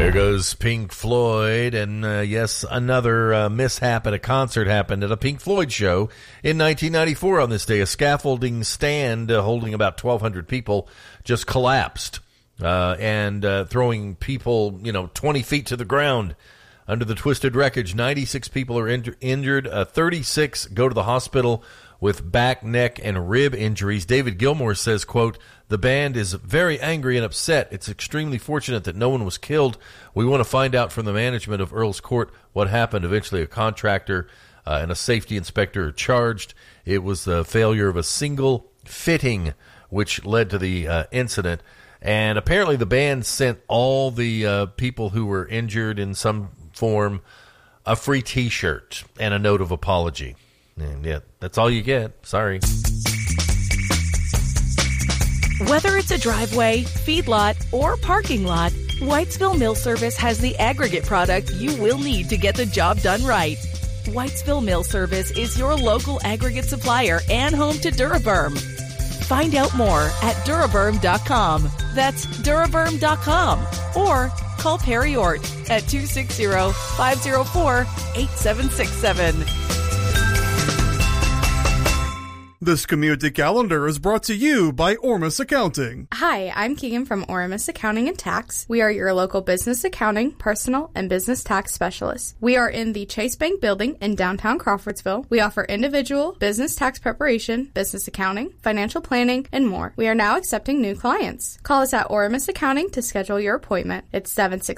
There goes Pink Floyd, and yes, another mishap at a concert happened at a Pink Floyd show in 1994 on this day. A scaffolding stand holding about 1,200 people just collapsed, and throwing people, 20 feet to the ground under the twisted wreckage. 96 people are injured. 36 go to the hospital with back, neck, and rib injuries. David Gilmour says, quote, "The band is very angry and upset. It's extremely fortunate that no one was killed. We want to find out from the management of Earl's Court what happened." Eventually, a contractor and a safety inspector are charged. It was the failure of a single fitting which led to the incident. And apparently the band sent all the people who were injured in some form a free T-shirt and a note of apology. And yeah, that's all you get. Sorry. Whether it's a driveway, feedlot, or parking lot, Whitesville Mill Service has the aggregate product you will need to get the job done right. Whitesville Mill Service is your local aggregate supplier and home to Duraburn. Find out more at Duraburn.com. That's Duraburn.com. Or call Perry Ort at 260-504-8767. This community calendar is brought to you by Ormus Accounting. Hi, I'm Keegan from Ormus Accounting and Tax. We are your local business accounting, personal, and business tax specialists. We are in the Chase Bank building in downtown Crawfordsville. We offer individual, business tax preparation, business accounting, financial planning, and more. We are now accepting new clients. Call us at Ormus Accounting to schedule your appointment. It's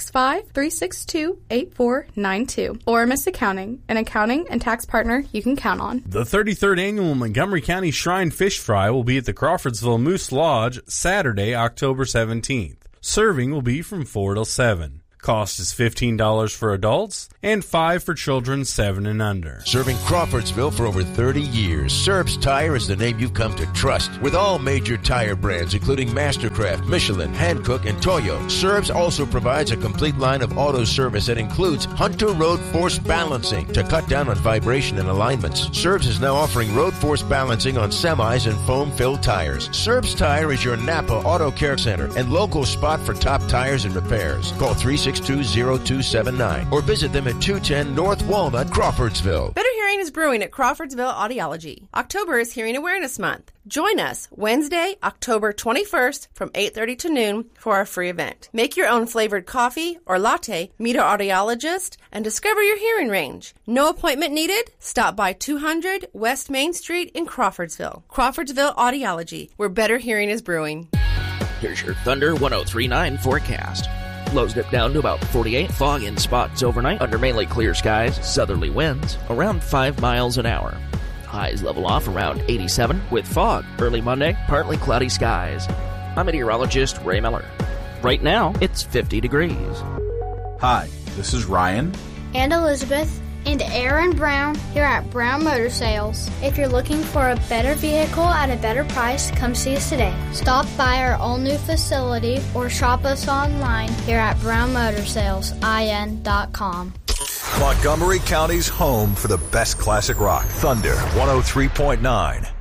765-362-8492. Ormus Accounting, an accounting and tax partner you can count on. The 33rd Annual Montgomery County Shrine Fish Fry will be at the Crawfordsville Moose Lodge Saturday, October 17th. Serving will be from 4 till 7. Cost is $15 for adults and $5 for children 7 and under. Serving Crawfordsville for over 30 years, Serb's Tire is the name you've come to trust. With all major tire brands, including Mastercraft, Michelin, Hankook, and Toyo, Serb's also provides a complete line of auto service that includes Hunter Road Force Balancing to cut down on vibration and alignments. Serb's is now offering road force balancing on semis and foam-filled tires. Serb's Tire is your Napa Auto Care Center and local spot for top tires and repairs. Call 362-0279 or visit them at 210 North Walnut, Crawfordsville. Better Hearing is brewing at Crawfordsville Audiology. October is Hearing Awareness Month. Join us Wednesday, October 21st from 8:30 to noon for our free event. Make your own flavored coffee or latte, meet our audiologist, and discover your hearing range. No appointment needed. Stop by 200 West Main Street in Crawfordsville. Crawfordsville Audiology, where better hearing is brewing. Here's your Thunder 103.9 forecast. Lows dip down to about 48, fog in spots overnight under mainly clear skies, southerly winds around 5 miles an hour. Highs level off around 87 with fog early Monday, partly cloudy skies. I'm meteorologist Ray Miller. Right now, it's 50 degrees. Hi, this is Ryan and Elizabeth and Aaron Brown here at Brown Motor Sales. If you're looking for a better vehicle at a better price, come see us today. Stop by our all-new facility or shop us online here at brownmotorsalesin.com. Montgomery County's home for the best classic rock. Thunder 103.9.